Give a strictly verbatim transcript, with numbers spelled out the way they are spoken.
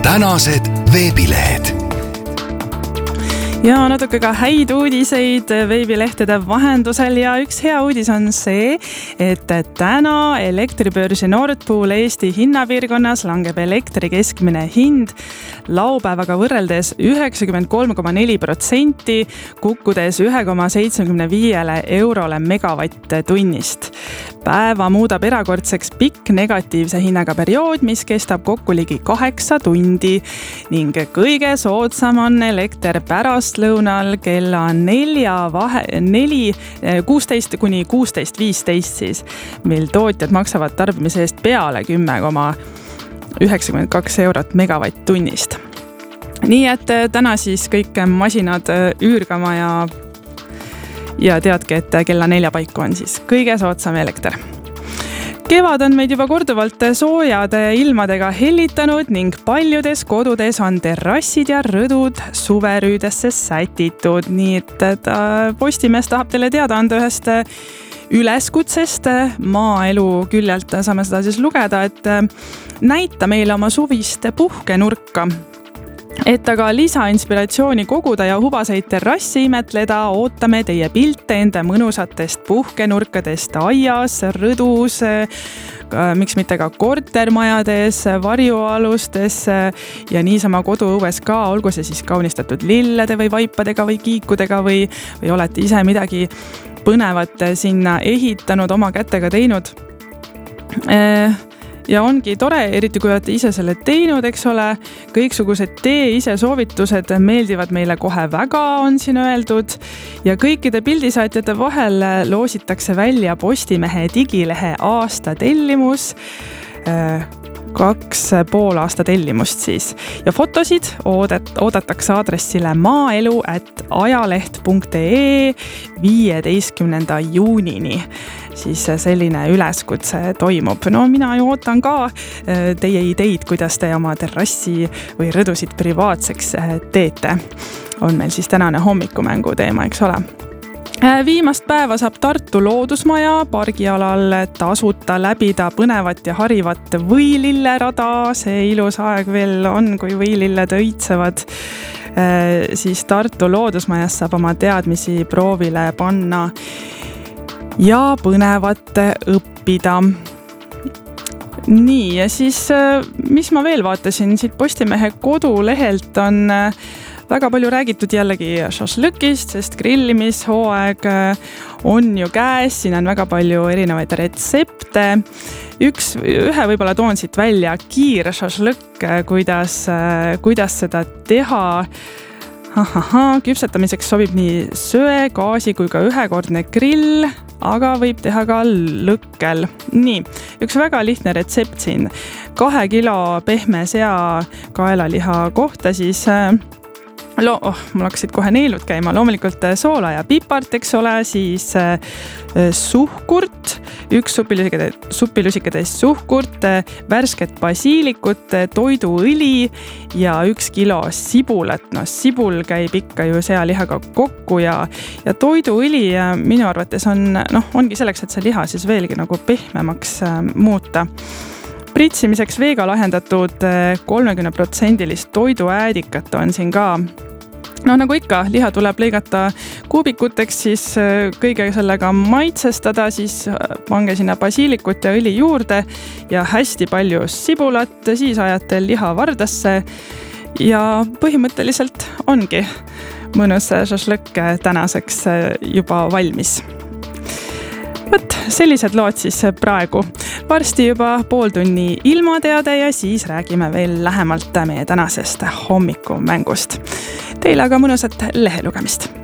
tänased veebilehed. Ja natuke ka häid uudiseid veebilehtede vahendusel ja üks hea uudis on see, et täna elektribörsi Nord Pool Eesti hinnapiirkonnas langeb elektri keskmine hind laupäevaga võrreldes üheksakümmend kolm koma neli protsenti, kukkudes üks koma seitsekümmend viis eurole megavatt tunnist. Päeva muudab erakordseks pikk negatiivse hinnaga periood, mis kestab kokku ligi kaheksa tundi ning kõige soodsam on elekter pärast lõunal kella nelja vahe, neli, kuusteist kuni kuusteist viisteist siis, mil tootjad maksavad tarbimise eest peale kümme koma üheksakümmend kaks eurot megavatt tunnist. Nii et täna siis kõik masinad üürgama ja ja teadke, et kella nelja paiku on siis kõige soodsam elekter. Kevad on meid juba korduvalt soojade ilmadega hellitanud ning paljudes kodudes on terrassid ja rõdud suverüüdesse sätitud. Nii et Postimees tahab teile teada anda ühest üleskutsest maaelu küljelt. Saame seda siis lugeda, et näita meile oma suvist puhkenurka. Et aga lisainspiratsiooni koguda ja hubaseid terrassi imetleda, ootame teie pilte enda mõnusatest puhkenurkadest aias, rõdus, miks mitte ka kortermajades, varjualustes ja niisama koduõues ka, olgu see siis kaunistatud lillede või vaipadega või kiikudega või, või olete ise midagi põnevat sinna ehitanud, oma kätega teinud. Ja ongi tore, eriti kui olete ise selle teinud, eks ole, kõiksugused tee ise soovitused meeldivad meile kohe väga, on siin öeldud. Ja kõikide pildisaatjate vahel loositakse välja Postimehe digilehe aasta tellimus, kaks pool aasta tellimust siis. Ja fotosid oodat, oodatakse aadressile maaelu at ajaleht punkt ee viieteistkümnenda juunini. Siis selline üleskutse toimub. No mina ju ootan ka teie ideid, kuidas te oma terrassi või rõdusid privaatseks teete. On meil siis tänane hommikumängu teema, eks ole. Viimast päeva saab Tartu loodusmaja pargialal tasuta läbida põnevat ja harivat võilillerada. See ilus aeg veel on, kui võililled õitsevad. Siis Tartu loodusmajas saab oma teadmisi proovile panna ja põnevat õppida. Nii, ja siis mis ma veel vaatasin, siit Postimehe kodulehelt on väga palju räägitud jällegi šašlõkist, sest grillimishooaeg on ju käes, siin on väga palju erinevaid retsepte. Üks, ühe võib-olla toon siit välja kiir šašlõkk, kuidas, kuidas seda teha. Ahaha, küpsetamiseks sobib nii söe, gaasi kui ka ühekordne grill, aga võib teha ka lõkkel. Nii, üks väga lihtne retsept siin. Kahe kilo pehme sea kaelaliha kohta siis Lo, oh, mul hakkasid kohe neelud käima, loomulikult soola ja pipart, eks ole, siis äh, suhkurt, üks supilusikatäis suhkurt, värsket basiilikut, toiduõli ja üks kilo sibulat. No, sibul käib ikka ju sealihaga kokku ja, ja toiduõli minu arvates on, noh, ongi selleks, et see liha siis veelgi nagu pehmemaks äh, muuta. Pritsimiseks veega lahendatud kolmekümne protsendilist toiduäädikat on siin ka. No nagu ikka, liha tuleb lõigata kuubikuteks, siis kõige sellega maitsestada, siis pange sinna basiilikut ja õli juurde ja hästi palju sibulat, siis ajate liha vardasse ja põhimõtteliselt ongi mõnus šašlõkk tänaseks juba valmis. Võt, sellised lood siis praegu. Varsti juba pool tunni ilmateade ja siis räägime veel lähemalt meie tänasest hommikumängust. Teile aga mõnusat lehelugemist.